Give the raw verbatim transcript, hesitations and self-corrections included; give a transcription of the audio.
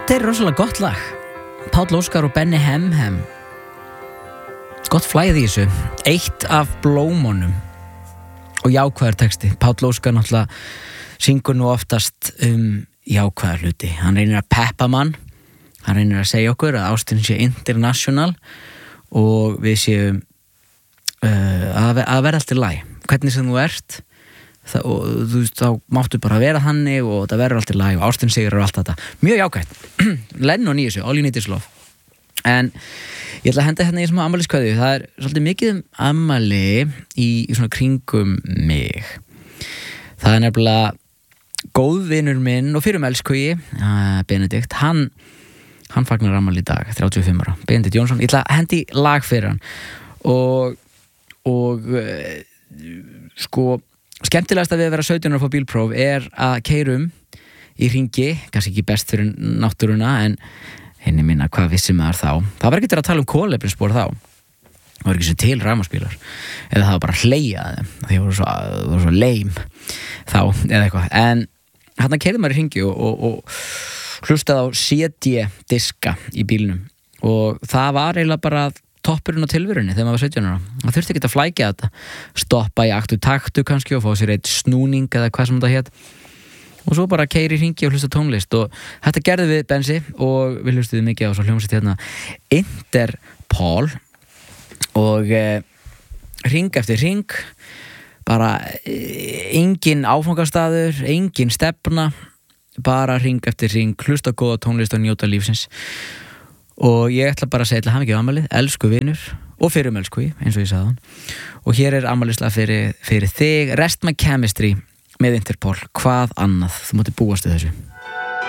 Þetta er rosalega gott lag. Páll Óskar og Benny Hemhem. Gott flæði í þessu. Eitt af blómunum. Og jákvæður texti. Páll Óskar náttúrulega syngur nú oftast um jákvæðar hluti. Hann reynir að peppa mann. Hann reynir að segja okkur að ástin sé international og við séum uh, að, að vera allt í lagi. Hvernig sem þú ert það, og þú veist, þá máttu bara vera þannig og það verður allt í lagi og ástin sigur og allt þetta. Mjög jákvætt. Lennon í þessu, All You Need Is Love. En ég ætla að henda hérna í svona afmæliskveðju. Það er svolítið mikið um afmæli í, í svona kringum mig. Það er nefnilega góðvinur minn og fyrir elskugi, uh, Benedikt, hann hann fagnar afmæli í dag, þrjátíu og fimm ára. Benedikt Jónsson, ég ætla að hendi lag fyrir hann og og uh, sko skemmtilegast að við að vera sautján ára á bílpróf er að keyrum í hringi, kannski ekki best fyrir náttúruna en henni minna hvað vissi maður þá. Það var ekki til að tala um kolefnisspor þá. Það var ekki svo til rafmagnsbílar. Eða það var bara að hleia þeim. Þeir voru svo, voru svo lame þá eða eitthvað. En þarna keyrði maður í hringi og, og, og hlustaði á C D-diska í bílnum. Og það var eiginlega bara toppurinn á tilverunni þegar maður var sautján ára. Það þurfti ekki að flækja þetta. Stoppa í aktu taktu kannski og fá sér eitt snúning eða hvað sem þetta hét. Og svo bara keyra í hringi og hlusta tónlist og þetta gerði við Bensi og við hlustuðum mikið á svo hljómsveit hérna Interpol og eh, hring eftir hring bara eh, engin áfangastaður, engin stefna, bara hring eftir hring, hlusta góða tónlist og njóta lífsins. Og ég ætla bara að segja til hamingju afmælið, elsku vinur og fyrir um elsku eins og ég sagði hann. Og hér er afmælislega fyrir, fyrir þig, Rest My Chemistry með Interpol. Hvað annað? Þú mátti búast við þessu.